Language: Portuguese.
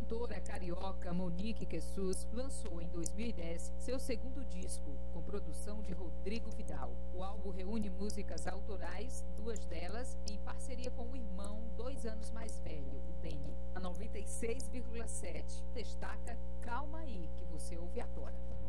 cantora carioca Monique Quessus lançou em 2010 seu segundo disco, com produção de Rodrigo Vidal. O álbum reúne músicas autorais, duas delas em parceria com o irmão 2 anos mais velho, o Benny. A 96,7 destaca Calma Aí, que você ouve agora.